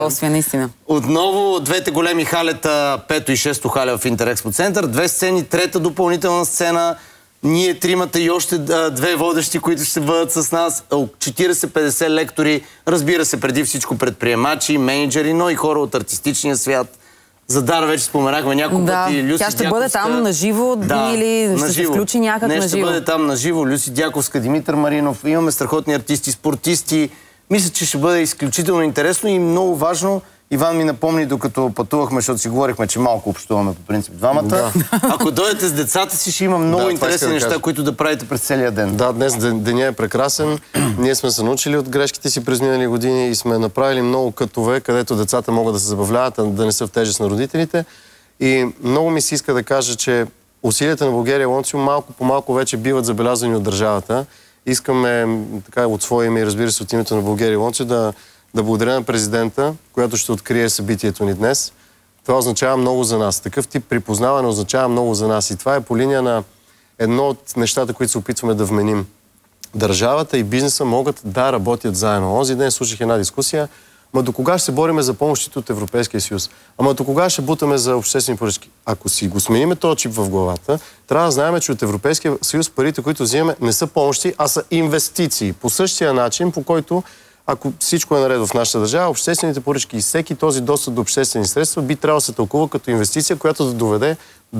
Наистина. Отново двете големи халета, пето и шесто хале в Интерекспо център, две сцени, трета допълнителна сцена, ние тримата и още две водещи, които ще бъдат с нас, 40-50 лектори, разбира се, преди всичко предприемачи, менеджери, но и хора от артистичния свят. За Дара вече споменахме няколко пъти. Люси тя ще бъде там наживо или ще се включи някак наживо? Не, ще бъде там наживо. Люси Дяковска, Димитър Маринов. Имаме страхотни артисти, спортисти. Мисля, че ще бъде изключително интересно и много важно. Иван ми напомни, докато пътувахме, защото си говорихме, че малко общуваме по принцип двамата. Да. Ако дойдете с децата си, ще има много интересни неща, които да правите през целия ден. Да, днес деня е прекрасен. Ние сме се научили от грешките си през минали години и сме направили много кътове, където децата могат да се забавляват, да не са в тежест на родителите. И много ми се иска да кажа, че усилията на Bulgaria Launch малко по малко вече биват забелязвани от държавата. Искаме така от своя име и разбира се от името на Bulgaria Launch да благодаря на президента, която ще открие събитието ни днес. Това означава много за нас. Такъв тип припознаване означава много за нас. И това е по линия на едно от нещата, които се опитваме да вменим. Държавата и бизнеса могат да работят заедно. Онзи ден слушах една дискусия. Ама до кога ще се бориме за помощите от Европейския съюз? Ама до кога ще бутаме за обществени поръчки? Ако си го смениме този чип в главата, трябва да знаем, че от Европейския съюз парите, които взимаме, не са помощи, а са инвестиции. По същия начин, по който ако всичко е наред в нашата държава, обществените поръчки и всеки този достъп до обществени средства би трябвало да се тълкува като инвестиция, която да доведе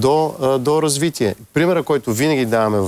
до развитие. Примерът, който винаги даваме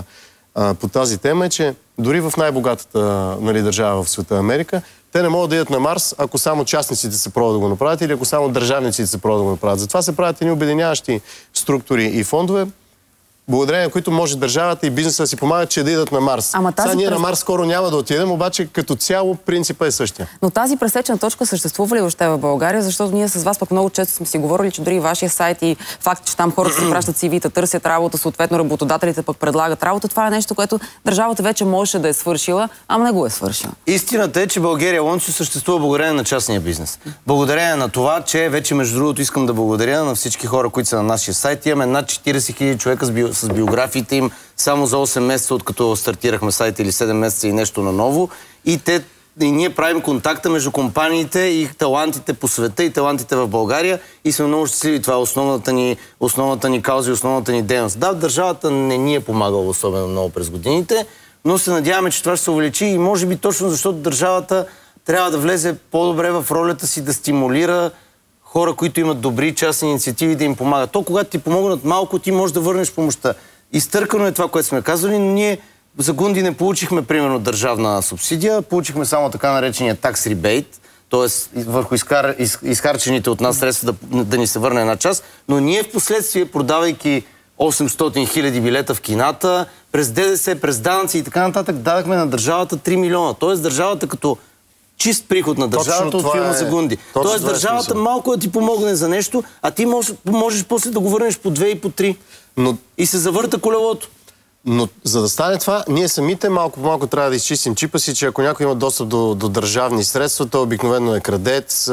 по тази тема е, че дори в най-богатата държава в света Америка, те не могат да идат на Марс, ако само частниците се пробват да го направят или ако само държавниците се пробват да го направят. Затова се правят едни обединяващи структури и фондове, благодарение на които може държавата и бизнеса да си помагат, че да идат на Марс. Сега ние на Марс скоро няма да отидем, обаче като цяло принципът е същия. Но тази пресечна точка съществува ли въобще в България? Защото ние с вас пък много често сме си говорили, че дори вашия сайт и факт, че там хората си пращат CV-та, търсят работа, съответно работодателите пък предлагат работа. Това е нещо, което държавата вече можеше да е свършила, ама не го е свършила. Истината е, че Bulgaria Launch съществува благодарение на частния бизнес. Благодарение на това, че вече между другото искам да благодаря на всички хора, които са на нашия сайт. Имаме над 40 000 човека с биографиите им само за 8 месеца, откато стартирахме сайта или 7 месеца и нещо наново. И ние правим контакта между компаниите и талантите по света и талантите в България и сме много щастливи. Това е основната ни кауза и основната ни дейност. Да, държавата не ни е помагала особено много през годините, но се надяваме, че това ще се увеличи и може би точно защото държавата трябва да влезе по-добре в ролята си да стимулира хора, които имат добри частни инициативи, да им помагат. То, когато ти помогнат малко, ти можеш да върнеш помощта. Изтъркано е това, което сме казвали, но ние за Гунди не получихме, примерно, държавна субсидия, получихме само така наречения tax rebate, т.е. върху изхарчените от нас средства да ни се върне една част, но ние в последствие, продавайки 800 000 билета в кината, през ДДС, през данъци и така нататък, дадахме на държавата 3 милиона. Т.е. държавата като чист приход на държавата от филма за Гунди. Тоест държавата малко да ти помогне за нещо, а ти можеш после да го върнеш по 2 и по 3. И се завърта колелото. Но за да стане това, ние самите малко по малко трябва да изчистим чипа си, че ако някой има достъп до държавни средства, то обикновено е крадец,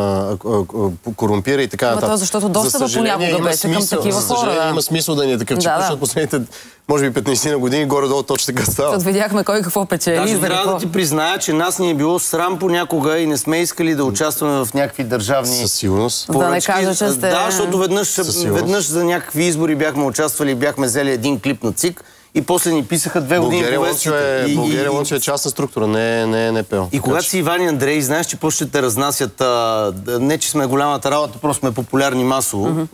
корумпира и така нататък. Защото достъпът понякога беше към такива хора. Има смисъл да ни е такъв чип, защото последните, може би 15 на години, горе-долу точно така става. Защото видяхме кой какво печели. Даже трябва да ти призная, че нас ни е било срам понякога и не сме искали да участваме в някакви държавни... Със сигурност. Да не кажа, че сте... Да, защото веднъж за някакви избори бяхме участвали, бяхме взели един клип на ЦИК и после ни писаха 2 години по вестите. Bulgaria Launch е частна структура, не е НПО. И когато си Иван и Андрей, знаеш, че после ще те разнасят, не че сме голямата работа, просто сме популярни масово.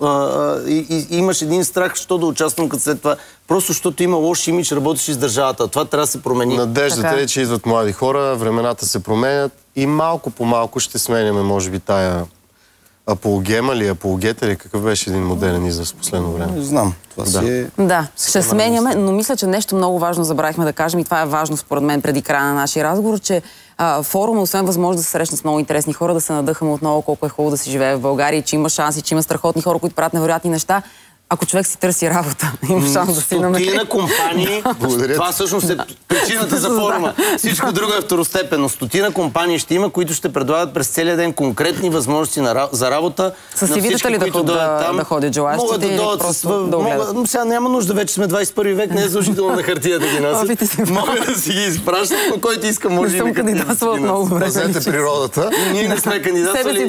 И имаш един страх, що да участвам като след това. Просто защото има лош имидж, работиш с държавата. Това трябва да се промени. Надеждата е, че идват млади хора, времената се променят и малко по малко ще сменяме, може би, тая апологема ли, апологета ли, какъв беше един модерен израз в последно време? Не знам. Да, ще сменяме, но мисля, че нещо много важно забравихме да кажем и това е важно според мен преди края на нашия разговор, че форума, освен възможност да се срещне с много интересни хора, да се надъхаме отново колко е хубаво да се живее в България, че има шанси, че има страхотни хора, които правят невероятни неща. Ако човек си търси работа, има шанс да си намери. Стотина компании, това всъщност е причината за форума. Всичко друго е второстепенно. Стотина компании ще има, които ще предлагат през целия ден конкретни възможности за работа. С CV-тата ли да ходят желащите или просто да огледат? Сега няма нужда, вече сме 21 век, не е задължително на хартия да ги носят. Мога да си ги изпращат, но който иска може и не съм кандидатствала от много време. Пазете природата. Ние не сме кандидатствали.